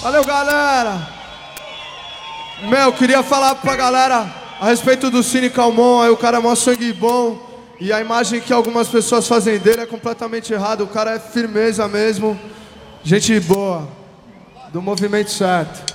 Valeu, galera. Eu queria falar pra galera a respeito do Cine Calmon. Aí o cara é mó sangue bom. E a imagem que algumas pessoas fazem dele é completamente errada. O cara é firmeza mesmo. Gente boa. Do movimento certo.